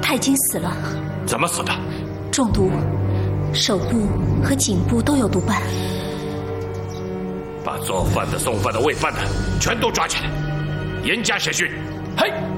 他已经死了。 怎么死的？ 中毒，手部和颈部都有毒斑。 把做饭的、送饭的、喂饭的全都抓起来，严加审讯。嘿。